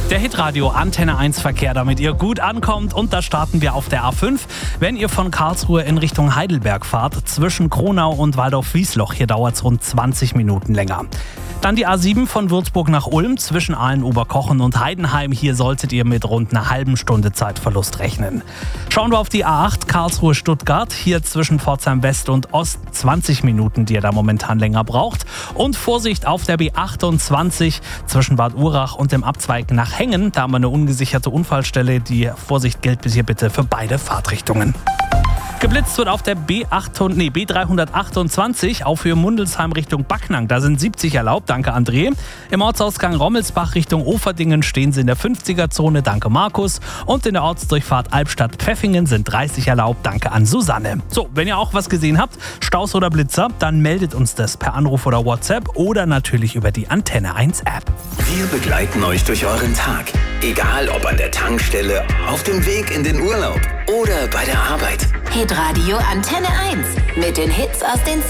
Der Hitradio Antenne 1 Verkehr, damit ihr gut ankommt. Und da starten wir auf der A5. Wenn ihr von Karlsruhe in Richtung Heidelberg fahrt, zwischen Kronau und Waldorf-Wiesloch, hier dauert es rund 20 Minuten länger. Dann die A7 von Würzburg nach Ulm zwischen Aalen-Oberkochen und Heidenheim. Hier solltet ihr mit rund einer halben Stunde Zeitverlust rechnen. Schauen wir auf die A8 Karlsruhe-Stuttgart. Hier zwischen Pforzheim West und Ost 20 Minuten, die ihr da momentan länger braucht. Und Vorsicht auf der B28 zwischen Bad Urach und dem Abzweig nach Hengen. Da haben wir eine ungesicherte Unfallstelle. Die Vorsicht gilt bis hier bitte für beide Fahrtrichtungen. Geblitzt wird auf der B328 auf Höhe Mundelsheim Richtung Backnang. Da sind 70 erlaubt, danke André. Im Ortsausgang Rommelsbach Richtung Oferdingen stehen sie in der 50er-Zone, danke Markus. Und in der Ortsdurchfahrt Albstadt-Pfeffingen sind 30 erlaubt, danke an Susanne. So, wenn ihr auch was gesehen habt, Staus oder Blitzer, dann meldet uns das per Anruf oder WhatsApp oder natürlich über die Antenne 1 App. Wir begleiten euch durch euren Tag. Egal ob an der Tankstelle, auf dem Weg in den Urlaub oder bei der Arbeit. Hitradio Antenne 1 mit den Hits aus den